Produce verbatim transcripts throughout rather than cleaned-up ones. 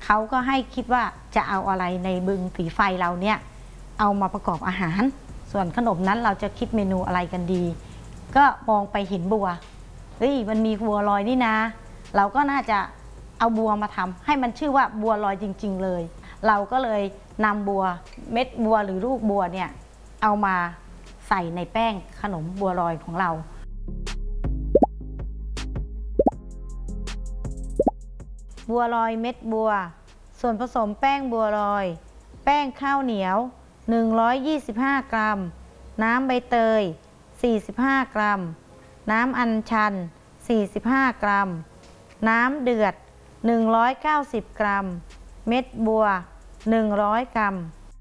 เขาก็ให้คิดว่าจะเอาอะไรในบึงสีไฟเราเนี่ยเอามาประกอบอาหารส่วนขนมนั้นเราจะคิดเมนูอะไรกันดีก็มองไปเห็นบัวเฮ้ยมันมีบัวลอยนี่นะเราก็น่าจะเอาบัวมาทำให้มันชื่อว่าบัวลอยจริงๆเลยเราก็เลยนำบัวเม็ดบัวหรือลูกบัวเนี่ยเอามาใส่ในแป้งขนมบัวลอยของเราบัวลอยเม็ดบัวส่วนผสมแป้งบัวลอยแป้งข้าวเหนียวหนึ่งร้อยยี่สิบห้ากรัมน้ำใบเตยสี่สิบห้ากรัมน้ำอัญชันสี่สิบห้ากรัมน้ำเดือดหนึ่งร้อยเก้าสิบกรัมเม็ดบัวหนึ่งร้อยกรัม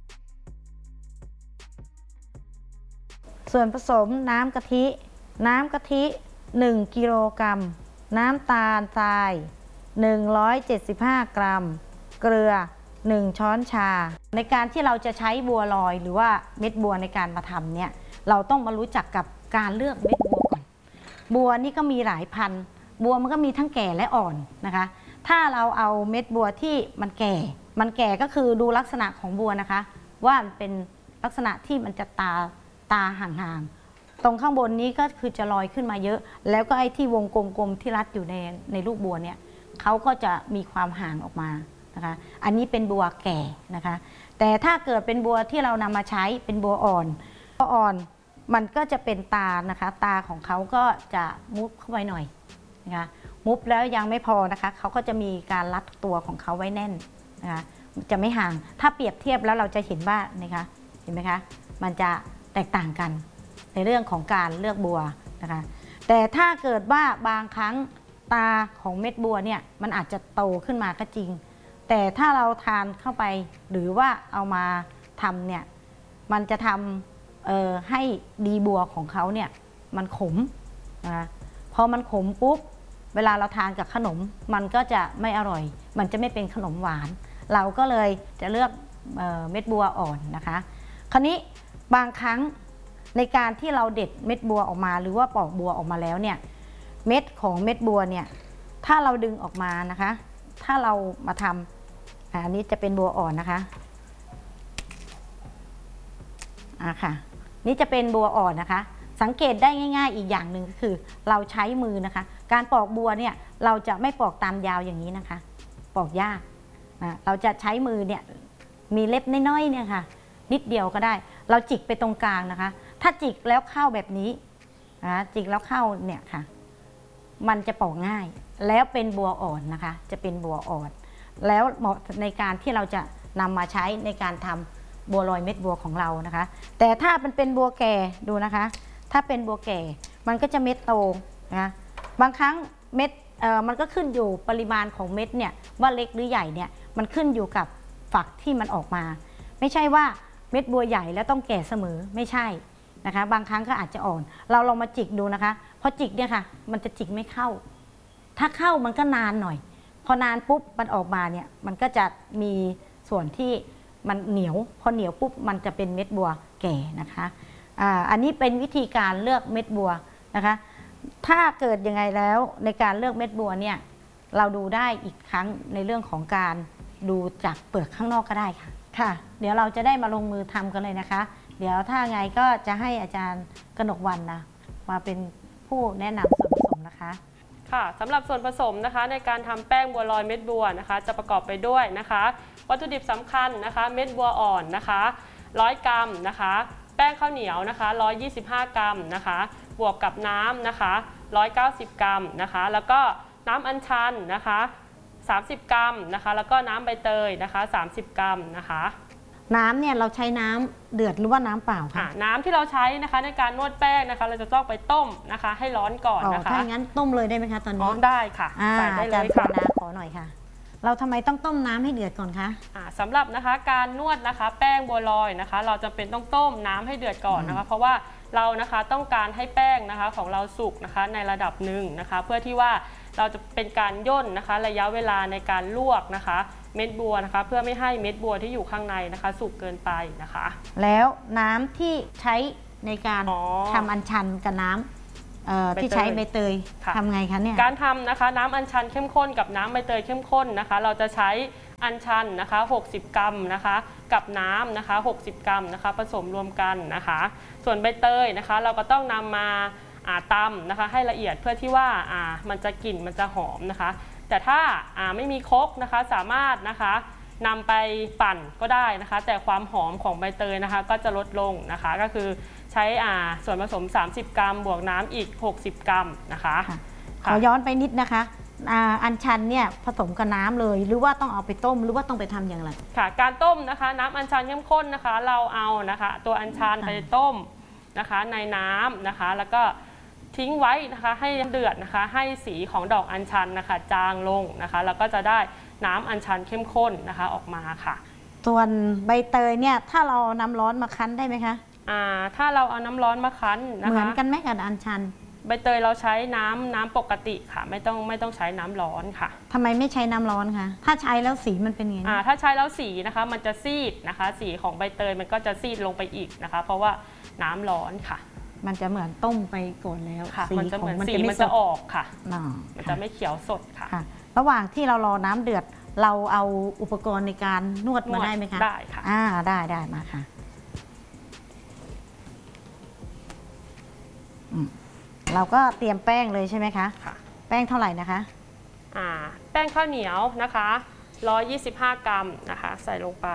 ส่วนผสมน้ำกะทิน้ำกะทิหนึ่งกิโลกรัมน้ำตาลทรายหนึ่งร้อยเจ็ดสิบห้ากรัมเกลือหนึ่งช้อนชาในการที่เราจะใช้บัวลอยหรือว่าเม็ดบัวในการมาทำเนี่ยเราต้องมารู้จักกับการเลือกเม็ดบัวก่อนบัวนี่ก็มีหลายพันธุ์บัวมันก็มีทั้งแก่และอ่อนนะคะถ้าเราเอาเม็ดบัวที่มันแก่มันแก่ก็คือดูลักษณะของบัวนะคะว่ามันเป็นลักษณะที่มันจะตาตาห่างๆตรงข้างบนนี้ก็คือจะลอยขึ้นมาเยอะแล้วก็ไอ้ที่วงกลมๆที่รัดอยู่ในในลูกบัวเนี่ยเขาก็จะมีความห่างออกมานะคะอันนี้เป็นบัวแก่นะคะแต่ถ้าเกิดเป็นบัวที่เรานำมาใช้เป็นบัวอ่อนบัวอ่อนมันก็จะเป็นตานะคะตาของเขาก็จะมุดเข้าไปหน่อยนะคะมุดแล้วยังไม่พอนะคะเขาก็จะมีการรัดตัวของเขาไว้แน่นนะคะจะไม่ห่างถ้าเปรียบเทียบแล้วเราจะเห็นว่านะคะเห็นไหมคะมันจะแตกต่างกันในเรื่องของการเลือกบัวนะคะแต่ถ้าเกิดว่าบางครั้งตาของเม็ดบัวเนี่ยมันอาจจะโตขึ้นมาก็จริงแต่ถ้าเราทานเข้าไปหรือว่าเอามาทำเนี่ยมันจะทำให้ดีบัวของเขาเนี่ยมันขมนะพอมันขมปุ๊บเวลาเราทานกับขนมมันก็จะไม่อร่อยมันจะไม่เป็นขนมหวานเราก็เลยจะเลือกเอ่อเม็ดบัวอ่อนนะคะคราวนี้บางครั้งในการที่เราเด็ดเม็ดบัวออกมาหรือว่าปอกบัวออกมาแล้วเนี่ยเม็ดของเม็ดบัวเนี่ยถ้าเราดึงออกมานะคะถ้าเรามาทำอันนี้จะเป็นบัวอ่อนนะคะอ่ะค่ะนี่จะเป็นบัวอ่อนนะคะสังเกตได้ง่ายๆอีกอย่างหนึ่งก็คือเราใช้มือนะคะการปอกบัวเนี่ยเราจะไม่ปอกตามยาวอย่างนี้นะคะปอกยากนะเราจะใช้มือเนี่ยมีเล็บน้อยๆเนี่ยค่ะนิดเดียวก็ได้เราจิกไปตรงกลางนะคะถ้าจิกแล้วเข้าแบบนี้นะจิกแล้วเข้าเนี่ยค่ะมันจะปอกง่ายแล้วเป็นบัวอ่อนนะคะจะเป็นบัวอ่อนแล้วเหมาะในการที่เราจะนำมาใช้ในการทำบัวลอยเม็ดบัวของเรานะคะแต่ถ้ามันเป็นบัวแก่ดูนะคะถ้าเป็นบัวแก่มันก็จะเม็ดโตนะบางครั้งเม็ดเอ่อมันก็ขึ้นอยู่ปริมาณของเม็ดเนี่ยว่าเล็กหรือใหญ่เนี่ยมันขึ้นอยู่กับฝักที่มันออกมาไม่ใช่ว่าเม็ดบัวใหญ่แล้วต้องแก่เสมอไม่ใช่นะคะบางครั้งก็อาจจะอ่อนเราลองมาจิกดูนะคะพอจิกเนี่ยค่ะมันจะจิกไม่เข้าถ้าเข้ามันก็นานหน่อยพอนานปุ๊บมันออกมาเนี่ยมันก็จะมีส่วนที่มันเหนียวพอเหนียวปุ๊บมันจะเป็นเม็ดบัวแก่นะคะอ่าอันนี้เป็นวิธีการเลือกเม็ดบัวนะคะถ้าเกิดยังไงแล้วในการเลือกเม็ดบัวเนี่ยเราดูได้อีกครั้งในเรื่องของการดูจากเปลือกข้างนอกก็ได้ค่ะค่ะเดี๋ยวเราจะได้มาลงมือทำกันเลยนะคะเดี๋ยวถ้าไงก็จะให้อาจารย์กนกวรรณนะมาเป็นผู้แนะนำส่วนผสมนะคะค่ะสำหรับส่วนผสมนะคะในการทำแป้งบัวลอยเม็ดบัวนะคะจะประกอบไปด้วยนะคะวัตถุดิบสำคัญนะคะเม็ดบัวอ่อนนะคะร้อยกรัมนะคะแป้งข้าวเหนียวนะคะหนึ่งร้อยยี่สิบห้ากรัมนะคะบวกกับน้ำนะคะหนึ่งร้อยเก้าสิบกรัมนะคะแล้วก็น้ำอัญชันนะคะสามสิบกรัมนะคะแล้วก็น้ำใบเตยนะคะสามสิบกรัมนะคะน้ำเนี่ยเราใช้น้ำเดือดหรือว่าน้ำเปล่าคะน้ำที่เราใช้นะคะในการนวดแป้งนะคะเราจะต้องไปต้มนะคะให้ร้อนก่อนนะคะถ้างั้นต้มเลยได้ไหมคะตอนนี้ได้ค่ะใส่ได้เลยค่ะขอหน่อยค่ะเราทำไมต้องต้มน้ำให้เดือดก่อนคะสำหรับนะคะการนวดนะคะแป้งบัวลอยนะคะเราจะเป็นต้องต้มน้ำให้เดือดก่อนนะคะเพราะว่าเรานะคะต้องการให้แป้งนะคะของเราสุกนะคะในระดับหนึ่งนะคะเพื่อที่ว่าเราจะเป็นการย่นนะคะระยะเวลาในการลวกนะคะเม็ดบัวนะคะเพื่อไม่ให้เม็ดบัวที่อยู่ข้างในนะคะสุกเกินไปนะคะแล้วน้ำที่ใช้ในการทำอัญชันกับน้ำที่ใช้ใบเตยทำไงคะเนี่ยการทำนะคะน้ำอัญชันเข้มข้นกับน้ำใบเตยเข้มข้นนะคะเราจะใช้อัญชันนะคะหกสิบกรัมนะคะกับน้ำนะคะหกสิบกรัมนะคะผสมรวมกันนะคะส่วนใบเตยนะคะเราก็ต้องนำมาตำนะคะให้ละเอียดเพื่อที่ว่ามันจะกลิ่นมันจะหอมนะคะแต่ถ้าไม่มีครกนะคะสามารถนะคะนำไปปั่นก็ได้นะคะแต่ความหอมของใบเตยนะคะก็จะลดลงนะคะก็คือใช้ส่วนผสมสามสิบกรัมบวกน้ำอีกหกสิบกรัมนะคะขอย้อนไปนิดนะคะอัญชันเนี่ยผสมกับน้ำเลยหรือว่าต้องเอาไปต้มหรือว่าต้องไปทำอย่างไรค่ะการต้มนะคะน้ำอัญชันเข้มข้นนะคะเราเอานะคะตัวอัญชันไปต้มนะคะในน้ำนะคะแล้วก็ทิ้งไว้นะคะให้เดือดนะคะให้สีของดอกอัญชันนะคะจางลงนะคะแล้วก็จะได้น้ำอัญชันเข้มข้นนะคะออกมาค่ะส่วนใบเตยเนี่ยถ้าเราน้ำร้อนมาคั้นได้ไหมคะอ่าถ้าเราเอาน้ำร้อนมาคั้นนะคะเหมือนกันไหมกับอัญชันใบเตยเราใช้น้ำน้ำปกติค่ะไม่ต้องไม่ต้องใช้น้ำร้อนค่ะทำไมไม่ใช้น้ำร้อนคะถ้าใช้แล้วสีมันเป็นยังไงอ่าถ้าใช้แล้วสีนะคะมันจะซีดนะคะสีของใบเตยมันก็จะซีดลงไปอีกนะคะเพราะว่าน้ำร้อนค่ะมันจะเหมือนต้มไปก่อนแล้วค่ะมันจะเหมือนสีมันจะออกค่ะมันจะไม่เขียวสดค่ะระหว่างที่เรารอน้ำเดือดเราเอาอุปกรณ์ในการนวดมาได้ไหมคะได้ค่ะอ่าได้ได้มาค่ะเราก็เตรียมแป้งเลยใช่ไหมคะค่ะแป้งเท่าไหร่นะคะอ่าแป้งข้าวเหนียวนะคะหนึ่งร้อยยี่สิบห้ากรัมนะคะใส่ลงไป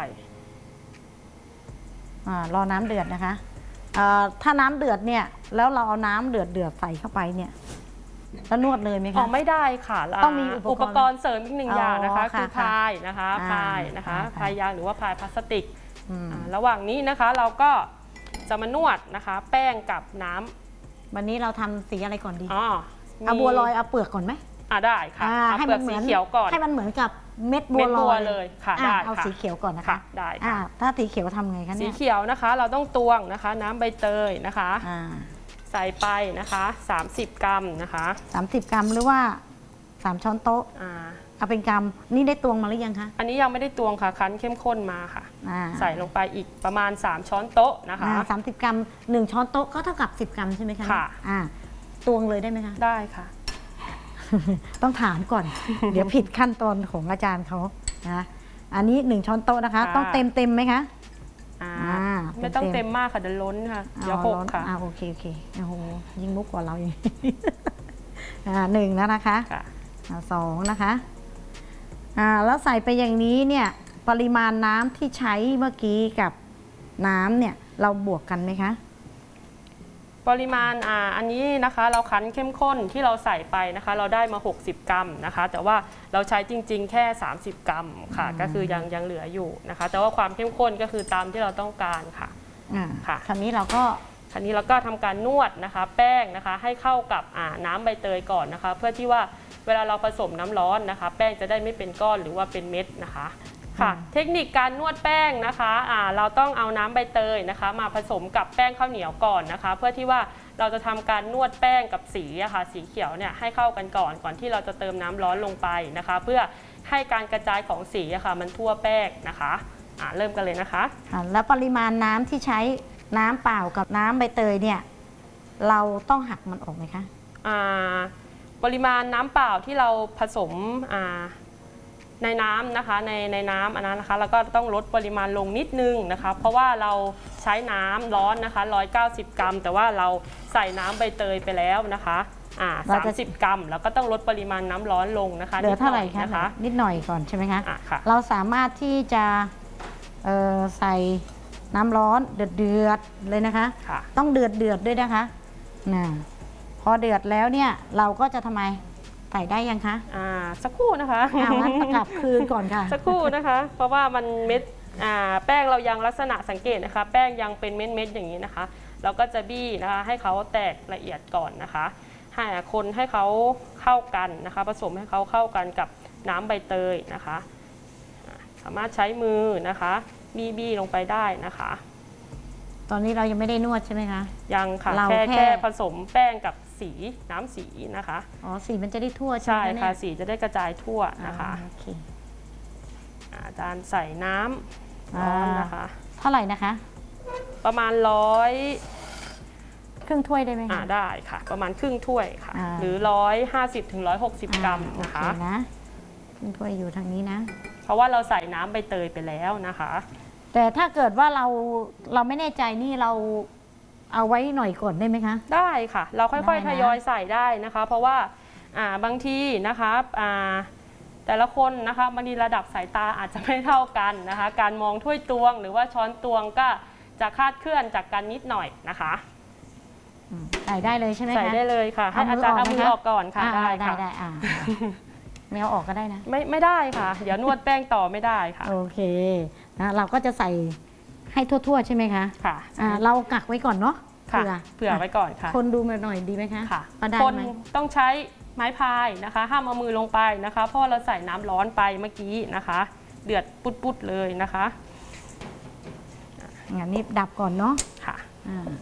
อ่ารอน้ำเดือดนะคะถ้าน้ำเดือดเนี่ยแล้วเราเอาน้ำเดือดเดือดใส่เข้าไปเนี่ยแล้วนวดเลยไหมคะอ๋อไม่ได้ค่ะต้องมีอุปกรณ์เสริมอีกหนึ่งอย่างนะคะคือพายนะคะพายนะคะพายยางหรือว่าพายพลาสติกระหว่างนี้นะคะเราก็จะมานวดนะคะแป้งกับน้ำวันนี้เราทำสีอะไรก่อนดีอ๋อเอาบัวลอยเอาเปลือกก่อนไหมอ่าได้ค่ะให้มันเหมือนสีเขียวก่อนให้มันเหมือนกับเม็ดบัวลอยเลยค่ะได้เอาสีเขียวก่อนนะคะได้ค่ะถ้าสีเขียวทำไงคะเนี่ยสีเขียวนะคะเราต้องตวงนะคะน้ำใบเตยนะคะใส่ไปนะคะสามสิบกรัมนะคะสามสิบกรัมหรือว่าสามช้อนโต๊ะเอาเป็นกรัมนี่ได้ตวงมาหรือยังคะอันนี้ยังไม่ได้ตวงค่ะคั้นเข้มข้นมาค่ะใส่ลงไปอีกประมาณสามช้อนโต๊ะนะคะสามสิบกรัมหนึ่งช้อนโต๊ะก็เท่ากับสิบกรัมใช่ไหมคะค่ะตวงเลยได้ไหมคะได้ค่ะต้องถามก่อนเดี๋ยวผิดขั้นตอนของอาจารย์เขานะอันนี้หนึ่งช้อนโต๊ะนะคะต้องเต็มเต็มไหมคะไม่ต้องเต็มมากค่ะเดี๋ยวล้นค่ะเดี๋ยวหกค่ะโอเคโอเคโอ้โหยิ่งมุกกว่าเราอย่างหนึ่งแล้วนะคะสองนะคะแล้วใส่ไปอย่างนี้เนี่ยปริมาณน้ำที่ใช้เมื่อกี้กับน้ำเนี่ยเราบวกกันไหมคะปริมาณอ่าอันนี้นะคะเราคั้นเข้มข้นที่เราใส่ไปนะคะเราได้มาหกสิบกรัมนะคะแต่ว่าเราใช้จริงๆแค่สามสิบกรัมค่ะก็คือยังยังเหลืออยู่นะคะแต่ว่าความเข้มข้นก็คือตามที่เราต้องการค่ะค่ะคราวนี้เราก็คราวนี้เราก็ทำการนวดนะคะแป้งนะคะให้เข้ากับอ่าน้ำใบเตยก่อนนะคะเพื่อที่ว่าเวลาเราผสมน้ำร้อนนะคะแป้งจะได้ไม่เป็นก้อนหรือว่าเป็นเม็ดนะคะค่ะเทคนิคการนวดแป้งนะคะอ่าเราต้องเอาน้ำใบเตยนะคะมาผสมกับแป้งข้าวเหนียวก่อนนะคะเพื่อที่ว่าเราจะทำการนวดแป้งกับสีอะค่ะสีเขียวเนี่ยให้เข้ากันก่อนก่อนที่เราจะเติมน้ำร้อนลงไปนะคะเพื่อให้การกระจายของสีอะค่ะมันทั่วแป้งนะคะอ่าเริ่มกันเลยนะคะแล้วปริมาณน้ำที่ใช้น้ำเปล่ากับน้ำใบเตยเนี่ยเราต้องหักมันออกไหมคะอ่าปริมาณน้ำเปล่าที่เราผสมอ่าในน้ำนะคะในในน้ำอันนั้นนะคะแล้วก็ต้องลดปริมาณลงนิดนึงนะคะเพราะว่าเราใช้น้ำร้อนนะคะหนึ่งร้อยเก้าสิบกรัมแต่ว่าเราใส่น้ำใบเตยไปแล้วนะคะอ่าสามสิบกรัมแล้วก็ต้องลดปริมาณน้ำร้อนลงนะคะเหลือเท่าไหร่คะนิดหน่อยก่อนใช่ไหมคะอ่ะค่ะเราสามารถที่จะเอ่อใส่น้ำร้อนเดือดเดือดเลยนะคะค่ะต้องเดือดเดือดด้วยนะคะนะพอเดือดแล้วเนี่ยเราก็จะทำไมใส่ได้ยังคะอ่าสักครู่นะคะเอางั้นกลับคืนก่อนค่ะสักครู่นะคะเพราะว่ามันเม็ดอ่าแป้งเรายังลักษณะสังเกตนะคะแป้งยังเป็นเม็ดเม็ดอย่างนี้นะคะเราก็จะบี้นะคะให้เขาแตกละเอียดก่อนนะคะให้คนให้เขาเข้ากันนะคะผสมให้เขาเข้ากันกับน้ำใบเตยนะคะสามารถใช้มือนะคะบี้บี้ลงไปได้นะคะตอนนี้เรายังไม่ได้นวดใช่ไหมคะยังค่ะแค่แค่ผสมแป้งกับสีน้ำสีนะคะอ๋อสีมันจะได้ทั่วใช่ค่ะสีจะได้กระจายทั่วนะคะโอเคอาจารย์ใส่น้ำร้อนนะคะเท่าไหร่นะคะประมาณร้อยครึ่งถ้วยได้ไหมคะได้ค่ะประมาณครึ่งถ้วยค่ะหรือร้อยห้าสิบถึงร้อยหกสิบกรัมนะคะนะครึ่งถ้วยอยู่ทางนี้นะเพราะราะว่าเราใส่น้ำใบเตยไปแล้วนะคะแต่ถ้าเกิดว่าเราเราไม่แน่ใจนี่เราเอาไว้หน่อยก่อนได้ไหมคะได้ค่ะ เราค่อยๆได้นะทยอยใส่ได้นะคะ เพราะว่าอ่าบางทีนะคะอ่าแต่ละคนนะคะบางทีระดับสายตาอาจจะไม่เท่ากันนะคะ การมองถ้วยตวงหรือว่าช้อนตวงก็จะคลาดเคลื่อนจากกันนิดหน่อยนะคะอืมใส่ได้เลยใช่ไหมคะใส่ได้เลยค่ะ ให้อาจารย์เอามือออกก่อนค่ะอ่าได้ได้ค่ะได้อ่าไม่เอาออกก็ได้นะไม่ไม่ได้ค่ะ เดี๋ยวนวดแป้งต่อไม่ได้ค่ะโอเคนะเราก็จะใส่ให้ทั่วๆใช่ไหมคะค่ะอ่าเรากักไว้ก่อนเนาะค่ะเผื่อเผื่อไว้ก่อนค่ะคนดูมาหน่อยดีไหมคะค่ะพอได้คนไหมต้องใช้ไม้พายนะคะ ห้ามเอามือลงไปนะคะ เพราะว่าเราใส่น้ำร้อนไปเมื่อกี้นะคะ เดือดปุดๆเลยนะคะงั้นนี่ดับก่อนเนาะค่ะอ่า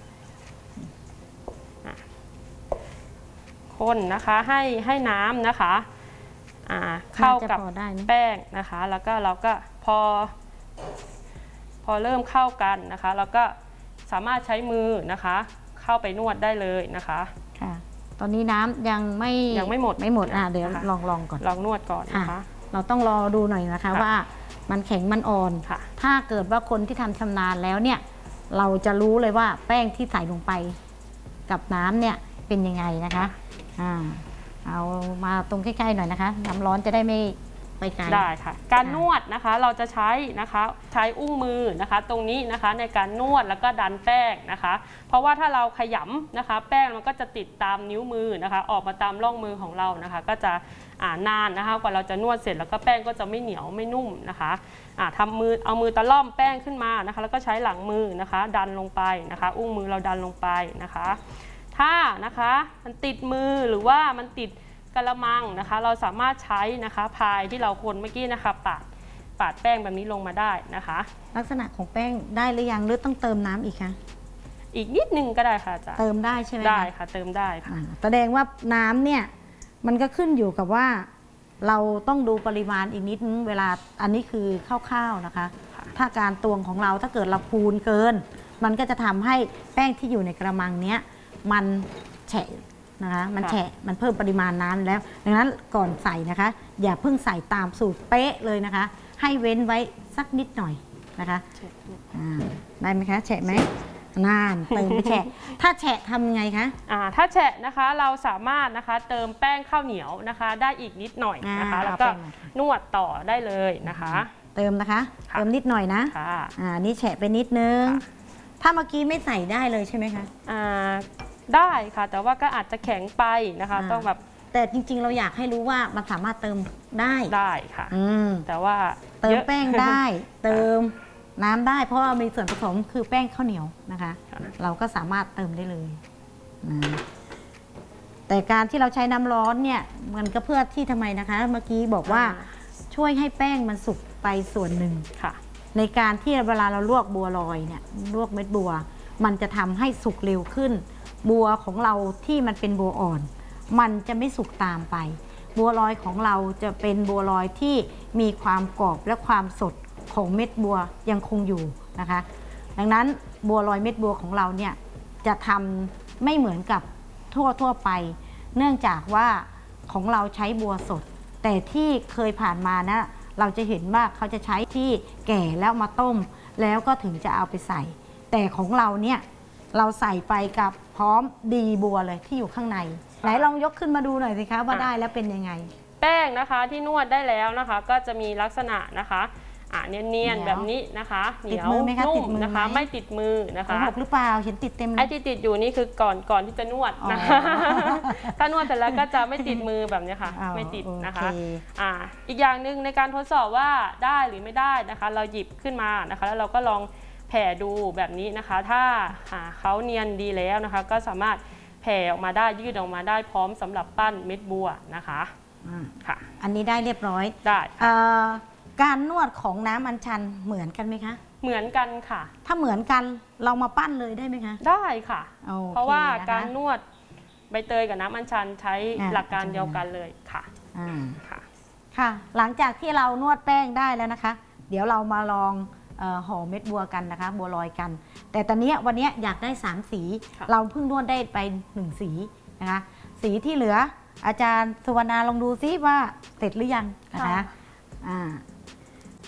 คนนะคะให้ให้น้ำนะคะอ่าเข้ากับน่จะพอได้นะแป้งนะคะ แล้วก็เราก็พอ พอเริ่มเข้ากันนะคะเราก็สามารถใช้มือนะคะ เข้าไปนวดได้เลยนะคะค่ะ ตอนนี้น้ำยังไม่ยังไม่หมดไม่หมดอ่ะเดี๋ยวนะคะลองลองก่อนลองนวดก่อนนะคะค่ะ เราต้องรอดูหน่อยนะคะค่ะว่ามันแข็งมันอ่อนค่ะถ้าเกิดว่าคนที่ทำชำนาญแล้วเนี่ย เราจะรู้เลยว่าแป้งที่ใส่ลงไปกับน้ำเนี่ยเป็นยังไงนะคะอ่าเอามาตรงใกล้ๆหน่อยนะคะน้ำร้อนจะได้ไม่ไปไกลได้ค่ะ การนวดนะคะเราจะใช้นะคะใช้อุ้งมือนะคะ ตรงนี้นะคะในการนวดแล้วก็ดันแป้งนะคะ เพราะว่าถ้าเราขยำนะคะ แป้งมันก็จะติดตามนิ้วมือนะคะ ออกมาตามร่องมือของเรานะคะ ก็จะอ่านานนะคะกว่าเราจะนวดเสร็จแล้วก็แป้งก็จะไม่เหนียวไม่นุ่มนะคะอ่าทำมือเอามือตะล่อมแป้งขึ้นมานะคะ แล้วก็ใช้หลังมือนะคะ ดันลงไปนะคะ อุ้งมือเราดันลงไปนะคะ ถ้านะคะมันติดมือหรือว่ามันติดกระมังนะคะ เราสามารถใช้นะคะพายที่เราคนเมื่อกี้นะคะปาดปาดแป้งแบบนี้ลงมาได้นะคะลักษณะของแป้งได้หรือยังหรือต้องเติมน้ำอีกคะอีกนิดนึงก็ได้ค่ะอาจารย์เติมได้ใช่ไหมคะได้ค่ะเติมได้ค่ะอ่าแสดงว่าน้ำเนี่ยมันก็ขึ้นอยู่กับว่า เราต้องดูปริมาณอีกนิดนึงเวลาอันนี้คือคร่าวๆนะคะค่ะถ้าการตวงของเราถ้าเกิดเราพูนเกิน มันก็จะทำให้แป้งที่อยู่ในกระมังเนี้ยมันแฉะนะคะมันแฉะมันเพิ่มปริมาณน้ำแล้ว ดังนั้นก่อนใส่นะคะ อย่าเพิ่งใส่ตามสูตรเป๊ะเลยนะคะ ให้เว้นไว้สักนิดหน่อยนะคะอ่าได้ไหมคะแฉะไหมนานเติมไปแฉะถ้าแฉะทำยังไงคะอ่าถ้าแฉะนะคะเราสามารถนะคะเติมแป้งข้าวเหนียวนะคะ ได้อีกนิดหน่อยนะคะอ่าแล้วก็เอาแป้งมาค่ะนวดต่อได้เลยนะคะเติมนะคะค่ะเติมนิดหน่อยนะค่ะอ่านี่แฉะไปนิดนึงค่ะถ้าเมื่อกี้ไม่ใส่ได้เลยใช่ไหมคะอ่าได้ค่ะแต่ว่าก็อาจจะแข็งไปนะคะอ่าต้องแบบแต่จริงๆเราอยากให้รู้ว่ามันสามารถเติมได้ได้ค่ะอืมแต่ว่าเติมยอะแป้งได้ เติมน้ำได้ เพราะว่ามีส่วนผสมคือแป้งข้าวเหนียวนะคะค่ะเราก็สามารถเติมได้เลยนะแต่การที่เราใช้น้ำร้อนเนี่ยมันก็เพื่อที่ทำไมนะคะ เมื่อกี้บอกว่าช่วยให้แป้งมันสุกไปส่วนหนึ่งค่ะในการที่เวลาเราลวกบัวลอยเนี่ยลวกเม็ดบัว มันจะทำให้สุกเร็วขึ้น บัวของเราที่มันเป็นบัวอ่อน มันจะไม่สุกตามไป บัวลอยของเราจะเป็นบัวลอยที่มีความกรอบและความสดของเม็ดบัวยังคงอยู่นะคะ ดังนั้นบัวลอยเม็ดบัวของเราเนี่ยจะทำไม่เหมือนกับทั่วทั่วไป เนื่องจากว่าของเราใช้บัวสด แต่ที่เคยผ่านมานะเราจะเห็นว่าเขาจะใช้ที่แก่แล้วมาต้ม แล้วก็ถึงจะเอาไปใส่ แต่ของเราเนี่ยเราใส่ไปกับพร้อมดีบัวเลยที่อยู่ข้างในไหนลองยกขึ้นมาดูหน่อยสิคะว่าได้แล้วเป็นยังไงแป้งนะคะที่นวดได้แล้วนะคะ ก็จะมีลักษณะนะคะอ่ะเนียนเหนียวๆแบบนี้นะคะเหนียวติดมือไหมคะนุ่ติมดมือนะคะไหมไม่ติดมือนะของคะหกหรือเปล่าเห็นติดเต็มเลไอ้ยที่ติดอยู่นี่คือก่อนก่อนที่จะนวดนะคะอ๋อถ้านวดเสร็จแล้วก็จะไม่ติดมือแบบนี้ค่ะอ้าวไม่ติดนะคะโอเคอ่าอีกอย่างหนึ่งในการทดสอบว่าได้หรือไม่ได้นะคะ เราหยิบขึ้นมานะคะ แล้วเราก็ลองแผ่ดูแบบนี้นะคะ ถ้าอ่าเขาเนียนดีแล้วนะคะ ก็สามารถแผ่ออกมาได้ยืดออกมาได้พร้อมสำหรับปั้นเม็ดบัวนะคะอ่าค่ะอันนี้ได้เรียบร้อยได้เอ่อการนวดของน้ำอัญชันเหมือนกันไหมคะเหมือนกันค่ะถ้าเหมือนกันเรามาปั้นเลยได้ไหมคะได้ค่ะโอคเพราะว่านะคะการนวดใบเตยกับน้ำอัญชันใช้อ่าหลักการเดียวกันเลยค่ะอ่าค่ะค่ะ หลังจากที่เรานวดแป้งได้แล้วนะคะ เดี๋ยวเรามาลองเออห่อเม็ดบัวกันนะคะ บัวลอยกัน แต่ตอนนี้วันนี้อยากได้สามสีค่ะเราเพิ่งนวดได้ไปหนึ่งสีนะคะ สีที่เหลืออาจารย์สุวรรณาลองดูซิว่าเสร็จหรือยังนะคะอ่า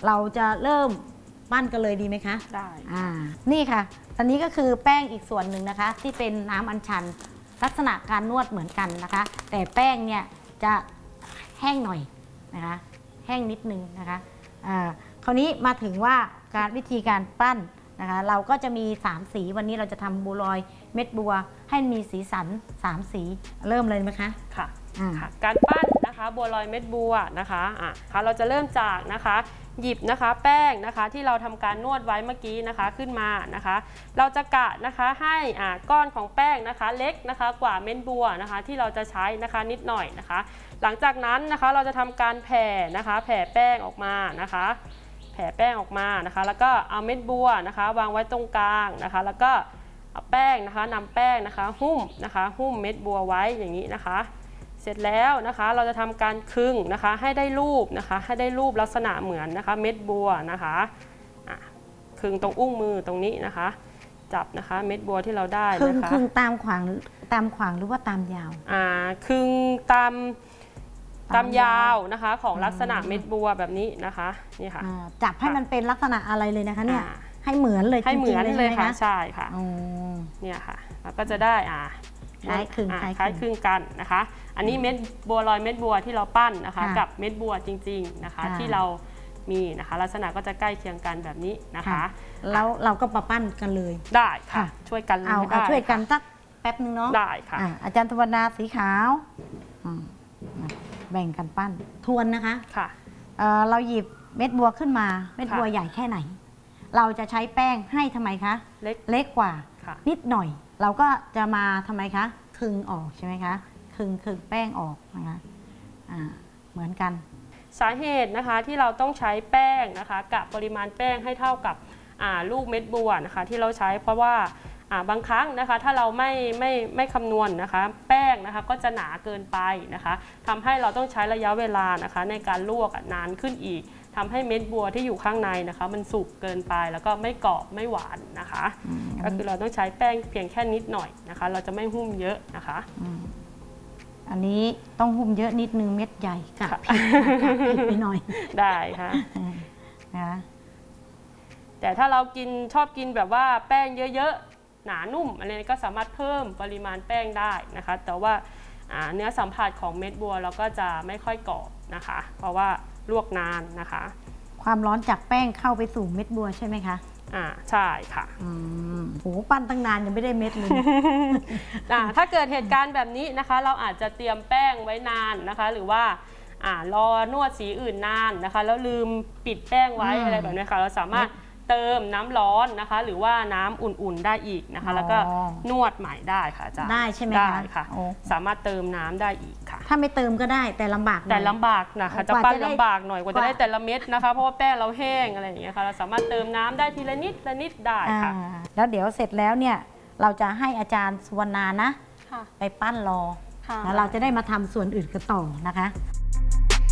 เราจะเริ่มปั้นกันเลยดีไหมคะได้อ่านี่ค่ะตอนนี้ก็คือแป้งอีกส่วนหนึ่งนะคะ ที่เป็นน้ำอัญชันลักษณะการนวดเหมือนกันนะคะ แต่แป้งเนี่ยจะแห้งหน่อยนะคะแห้งนิดนึงนะคะอ่าคราวนี้มาถึงว่าการวิธีการปั้นนะคะเราก็จะมีสามสีวันนี้เราจะทำบัวลอยเม็ดบัวให้มีสีสันสามสีเริ่มเลยไหมคะค่ะอ่าค่ะการปั้นนะคะบัวลอยเม็ดบัวนะคะอ่ะค่ะเราจะเริ่มจากนะคะหยิบนะคะแป้งนะคะที่เราทำการนวดไว้เมื่อกี้นะคะขึ้นมานะคะเราจะกะนะคะให้อ่าก้อนของแป้งนะคะเล็กนะคะกว่าเม็ดบัวนะคะที่เราจะใช้นะคะนิดหน่อยนะคะหลังจากนั้นนะคะเราจะทำการแผ่นะคะแผ่แป้งออกมานะคะแผ่แป้งออกมานะคะแล้วก็เอาเม็ดบัวนะคะวางไว้ตรงกลางนะคะแล้วก็เอาแป้งนะคะนำแป้งนะคะหุ้มนะคะหุ้มเม็ดบัวไว้อย่างนี้นะคะเสร็จแล้วนะคะเราจะทำการคลึงนะคะให้ได้รูปนะคะให้ได้รูปลักษณะเหมือนนะคะเม็ดบัวนะคะอ่ะคลึงตรงอุ้งมือตรงนี้นะคะจับนะคะเม็ดบัวที่เราได้ครึ่งนะคะครึ่งตามขวางตามขวางหรือว่าตามยาวอ่าคลึงตามตามยาวนะคะของลักษณะเม็ดบัวแบบนี้นะคะนี่ค่ะอ่าจับให้มันเป็นลักษณะอะไรเลยนะคะเนี่ยอ่าให้เหมือนเลยให้เหมือนจริงๆเลยใช่ไหมค่ะใช่ค่ะอ๋อเนี่ยค่ะแล้วก็จะได้อ่าคล้ายคลึงอ่าคล้ายคลึงคล้ายคลึงกันนะคะ อันนี้เม็ดบัวลอยเม็ดบัวที่เราปั้นนะคะค่ะกับเม็ดบัวจริงๆนะคะค่ะที่เรามีนะคะลักษณะก็จะใกล้เคียงกันแบบนี้นะคะค่ะแล้วเราก็มาปั้นกันเลยได้ค่ะค่ะช่วยกันเลยเอาเอาได้ช่วยกันค่ะสักแป๊บนึงเนาะได้ค่ะอ่าอาจารย์ธวรรณาสีขาวอืมแบ่งกันปั้นทวนนะคะค่ะเอ่อเราหยิบเม็ดบัวขึ้นมาเม็ดค่ะบัวใหญ่แค่ไหน เราจะใช้แป้งให้ทำไมคะเล็กเล็กกว่าค่ะนิดหน่อย เราก็จะมาทำไมคะคลึงออกใช่ไหมคะคลึงคลึงแป้งออกนะคะอ่าเหมือนกันสาเหตุนะคะที่เราต้องใช้แป้งนะคะกับปริมาณแป้งให้เท่ากับอ่าลูกเม็ดบัวนะคะที่เราใช้เพราะว่าอ่าบางครั้งนะคะถ้าเราไม่ไม่ไม่คำนวณนะคะแป้งนะคะก็จะหนาเกินไปนะคะทำให้เราต้องใช้ระยะเวลานะคะในการลวกนานขึ้นอีกทำให้เม็ดบัวที่อยู่ข้างในนะคะมันสุกเกินไปแล้วก็ไม่กรอบไม่หวานนะคะอืมก็คือเราต้องใช้แป้งเพียงแค่นิดหน่อยนะคะเราจะไม่หุ้มเยอะนะคะอืมอันนี้ต้องหุ้มเยอะนิดนึงเม็ดใหญ่กะค่ะผิดกะผิดไปหน่อยได้ค่ะนะคะแต่ถ้าเรากินชอบกินแบบว่าแป้งเยอะๆหนานุ่มอะไรนี้ก็สามารถเพิ่มปริมาณแป้งได้นะคะ แต่ว่าอ่าเนื้อสัมผัสของเม็ดบัวเราก็จะไม่ค่อยกรอบนะคะ เพราะว่าลวกนานนะคะความร้อนจากแป้งเข้าไปสู่เม็ดบัวใช่ไหมคะอ่าใช่ค่ะอืมโหปั้นตั้งนานยังไม่ได้เม็ดเลยอ่าถ้าเกิดเหตุการณ์แบบนี้นะคะ เราอาจจะเตรียมแป้งไว้นานนะคะ หรือว่าอ่ารอนวดสีอื่นนานนะคะ แล้วลืมปิดแป้งไว้อืมอะไรแบบนี้ค่ะเราสามารถเติมน้ำร้อนนะคะ หรือว่าน้ำอุ่นๆได้อีกนะคะ แล้วก็อ๋อนวดใหม่ได้ค่ะอาจารย์ได้ใช่ไหมคะได้ค่ะโอ้สามารถเติมน้ำได้อีกค่ะถ้าไม่เติมก็ได้แต่ลำบากหน่อยแต่ลำบากนะคะกจะว่าปั้นจะได้ลำบากหน่อยกว่าจะได้กว่าแต่ละเม็ดนะคะ เพราะว่าแป้งเราแห้งอะไรอย่างเงี้ยค่ะเราสามารถเติมน้ำได้ทีละนิดละนิดได้ค่ะอ่าแล้วเดี๋ยวเสร็จแล้วเนี่ยเราจะให้อาจารย์สุวรรณานะค่ะไปปั้นรอค่ะแล้วเราจะได้มาทำส่วนอื่นกันต่อนะคะ